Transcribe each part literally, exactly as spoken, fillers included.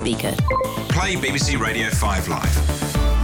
speaker. Play B B C Radio five Live.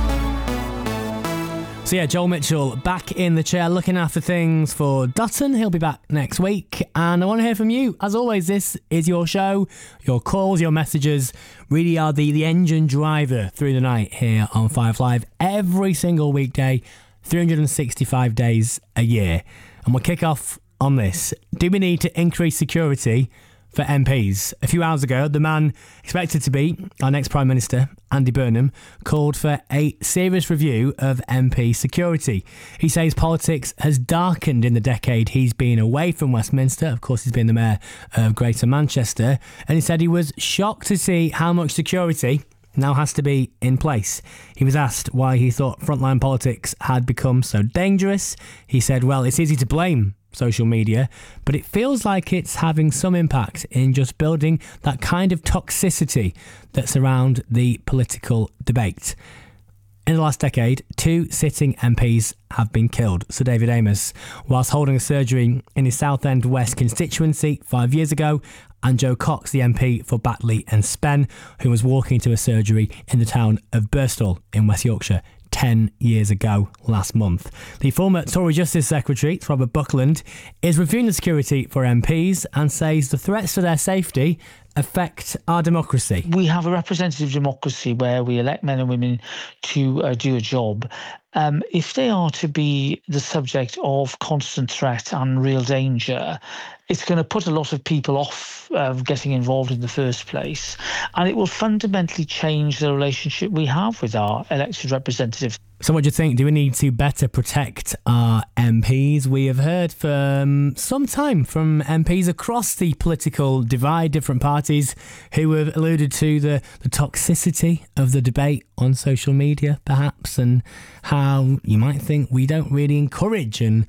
So yeah, Joel Mitchell back in the chair looking after things for Dutton. He'll be back next week. And I want to hear from you. As always, this is your show. Your calls, your messages really are the, the engine driver through the night here on Five Live. Every single weekday, three hundred sixty-five days a year. And we'll kick off on this. Do we need to increase security for M Ps? A few hours ago, the man expected to be our next Prime Minister, Andy Burnham, called for a serious review of M P security. He says politics has darkened in the decade he's been away from Westminster. Of course, he's been the Mayor of Greater Manchester. And he said he was shocked to see how much security now has to be in place. He was asked why he thought frontline politics had become so dangerous. He said, well, it's easy to blame social media, but it feels like it's having some impact in just building that kind of toxicity that's around the political debate. In the last decade, two sitting M Ps have been killed. Sir David Amess, whilst holding a surgery in his Southend West constituency five years ago, and Joe Cox, the M P for Batley and Spen, who was walking to a surgery in the town of Birstall in West Yorkshire ten years ago last month. The former Tory Justice Secretary, Robert Buckland, is reviewing the security for M Ps and says the threats to their safety affect our democracy. We have a representative democracy where we elect men and women to uh, do a job. Um, if they are to be the subject of constant threat and real danger, it's going to put a lot of people off uh, getting involved in the first place, and it will fundamentally change the relationship we have with our elected representatives. So what do you think? Do we need to better protect our M Ps? We have heard for um, some time from M Ps across the political divide, different parties, who have alluded to the, the toxicity of the debate on social media, perhaps, and how you might think we don't really encourage and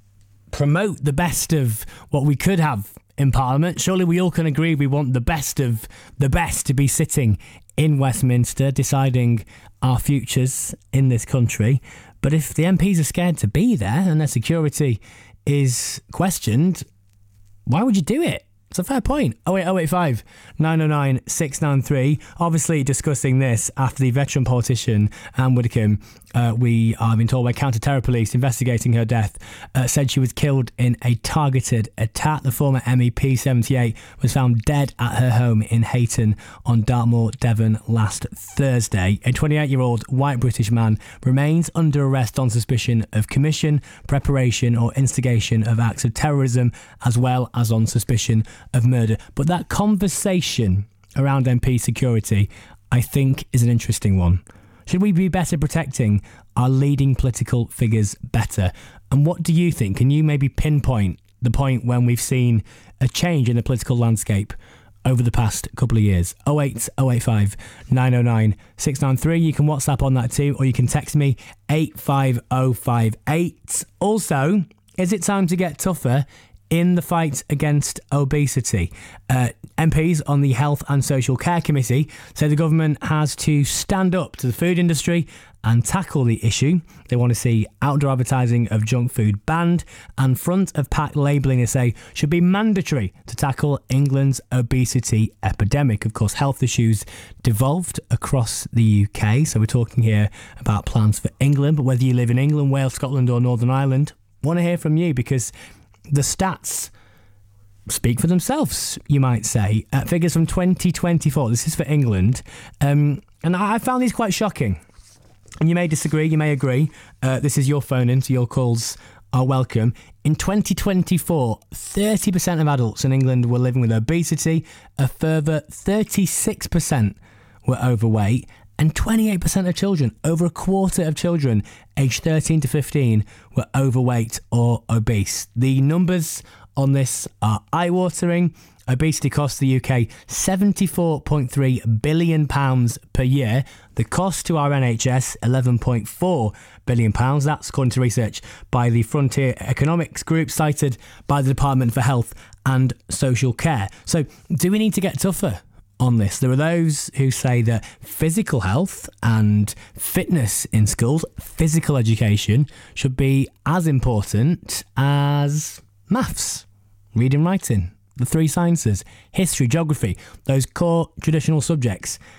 promote the best of what we could have in Parliament. Surely we all can agree we want the best of the best to be sitting in Westminster deciding our futures in this country. But if the M Ps are scared to be there and their security is questioned, why would you do it? It's a fair point. oh eight oh eight five, nine oh nine, six nine three. Obviously discussing this after the veteran politician Anne Widdecombe, uh, we are being told by counter-terror police investigating her death, uh, said she was killed in a targeted attack. The former M E P seventy-eight was found dead at her home in Hayton on Dartmoor, Devon last Thursday. A twenty-eight-year-old white British man remains under arrest on suspicion of commission, preparation or instigation of acts of terrorism, as well as on suspicion of murder. But that conversation around M P security, I think, is an interesting one. Should we be better protecting our leading political figures better? And what do you think? Can you maybe pinpoint the point when we've seen a change in the political landscape over the past couple of years? oh eight oh eight five, nine oh nine, six nine three. You can WhatsApp on that too, or you can text me eight five oh five eight. Also, is it time to get tougher in the fight against obesity? Uh, M Ps on the Health and Social Care Committee say the government has to stand up to the food industry and tackle the issue. They want to see outdoor advertising of junk food banned, and front of pack labelling, they say, should be mandatory to tackle England's obesity epidemic. Of course, health issues devolved across the U K, so we're talking here about plans for England. But whether you live in England, Wales, Scotland or Northern Ireland, I want to hear from you, because the stats speak for themselves, you might say. Uh, figures from twenty twenty-four, this is for England, um, and I found these quite shocking. And you may disagree, you may agree. Uh, this is your phone in, so your calls are welcome. In twenty twenty-four, thirty percent of adults in England were living with obesity, a further thirty-six percent were overweight, and twenty-eight percent of children, over a quarter of children aged thirteen to fifteen, were overweight or obese. The numbers on this are eye-watering. Obesity costs the U K seventy-four point three billion pounds per year. The cost to our N H S, eleven point four billion pounds. That's according to research by the Frontier Economics Group, cited by the Department for Health and Social Care. So do we need to get tougher on this? There are those who say that physical health and fitness in schools, physical education, should be as important as maths, reading, writing, the three sciences, history, geography, those core traditional subjects.